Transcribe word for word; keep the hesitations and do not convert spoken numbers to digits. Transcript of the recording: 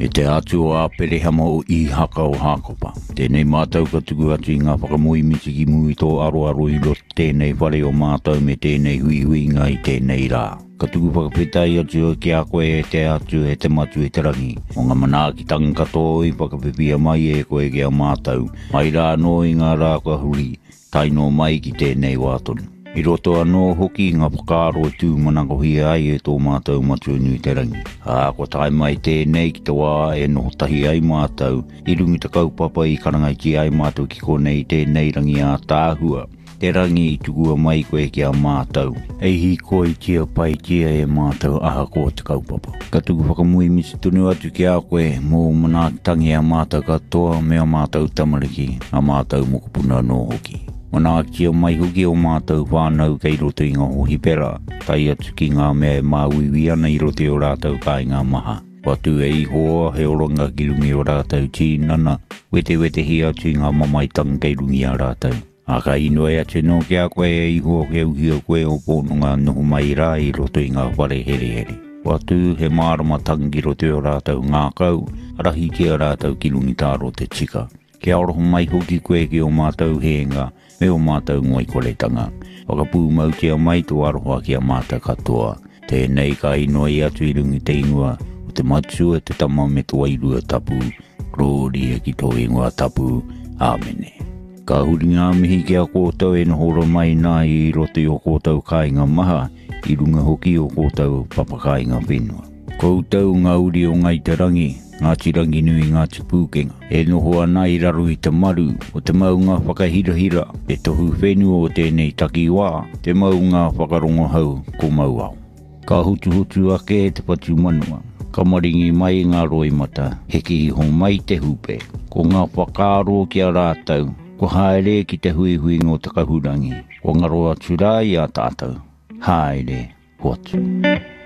E te atu o a perehama o I haka o hakopa. Tēnei mātau ka tuku atu I ngā whakamui mitiki mui tō aro aro I lo tēnei whare o mātau me tēnei hui hui ngā I tēnei rā. Ka tuku whakapetai atu o ki a koe e te atu e te matu e te rangi. O ngā mana ki tangkato I whakapepia mai e koe ki a mātau. Mai rā no I ngā rā kua huri. Taino mai ki tēnei wātonu. I roto anō hoki ngā whakaaro tū manako hi ai e tō mātau matu nui te rangi. A ko tai mai tēnei ki te wā e no tahi ai mātau. I rungi te kaupapa I karangai ki ai mātau ki konei tēnei rangi a tāhua. Te rangi I tukua mai koe ki a mātau. Ei hi koe kia pai kia e mātau aha ko te kaupapa. Ka tuku whakamui misi tunu atu ki a koe mō manakitangi a mātau katoa me a mātau tamariki a mātau mokopuna no hoki. Mana kia mai huki o mātau whānau kei roto I ngā hohi pera. Tai atu ki ngā mea māwiwi ana I roto o rātau kai ngā maha. Watu e I hoa he oronga ki rungi o rātau tīnana. Wete wete hi atu I ngā mamaitanga kei rungi a rātau. A ka inoe atu no kia koe e I hoa ke uhi o koe o pōnunga noho mai rā I roto I ngā whare here here. Watu he mārama tangi roto o rātau ngā kau. Arahi ki a rātau ki rungi tāro te tika. Kia oroho mai hoki koe ki o mātau heenga. Me o mātau ngoi koletanga. Whakapū mau kia mai tō aroha kia mātau katoa. Tēnei ka inoa I atu I rungi te ingoa. O te matua te tama me tō airua tapu. Rōri e ki tō ingoa tapu. Āmene. Ka huri ngā mihi kia kōtau e nohoro mai nā I roto o kōtau kāinga maha. I runga hoki o kōtau papakainga whenua. Koutou ngā uri o ngai te rangi. Ngā tirangi nui ngā tipūkenga. E noho ana I raru I te maru, o te maunga whakahirahira, e tohu whenua o tēnei taki wā, te maunga whakarongo hau ko mauau. Ka hutu hutu ake e te patu manua, ka maringi mai ngā roi mata, heki I ho mai te hupe. Ko ngā whakaaro ki a rātau, ko haere ki te hui hui ngō takahurangi, ko ngaroa turai a tātou. Haere, hoatu.